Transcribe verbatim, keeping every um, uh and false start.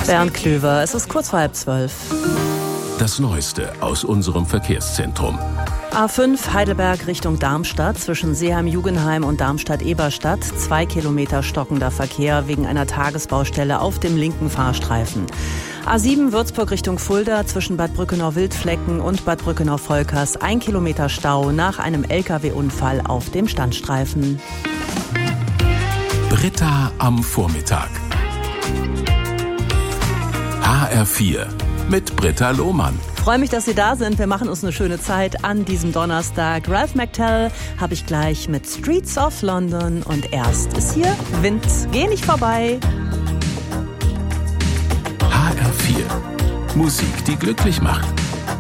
Bernd Klöver, es ist kurz vor halb zwölf. Das Neueste aus unserem Verkehrszentrum. A fünf Heidelberg Richtung Darmstadt zwischen Seeheim-Jugenheim und Darmstadt-Eberstadt. Zwei Kilometer stockender Verkehr wegen einer Tagesbaustelle auf dem linken Fahrstreifen. A sieben Würzburg Richtung Fulda zwischen Bad Brückenau-Wildflecken und Bad Brückenau-Volkers. Ein Kilometer Stau nach einem L K W-Unfall auf dem Standstreifen. Britta am Vormittag. H R vier mit Britta Lohmann. Freue mich, dass Sie da sind. Wir machen uns eine schöne Zeit an diesem Donnerstag. Ralph McTell habe ich gleich mit Streets of London und erst ist hier Wind. Geh nicht vorbei. H R vier. Musik, die glücklich macht.